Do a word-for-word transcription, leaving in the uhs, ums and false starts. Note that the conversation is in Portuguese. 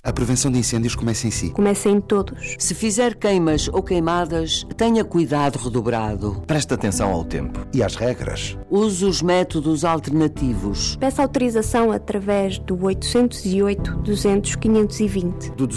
A prevenção de incêndios começa em si. Começa em todos. Se fizer queimas ou queimadas, tenha cuidado redobrado. Preste atenção ao tempo e às regras. Use os métodos alternativos. Peça autorização através do oitocentos e oito, duzentos, quinhentos e vinte. Do